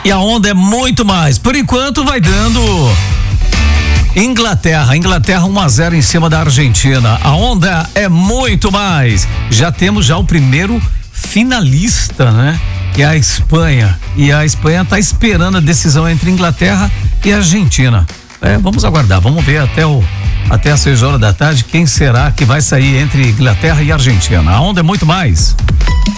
E a onda é muito mais. Por enquanto vai dando Inglaterra 1-0 em cima da Argentina. A onda é muito mais. Já temos o primeiro finalista, né? Que é a Espanha. E a Espanha está esperando a decisão entre Inglaterra e Argentina. Vamos aguardar, vamos ver até às 6 horas da tarde quem será que vai sair entre Inglaterra e Argentina. A onda é muito mais.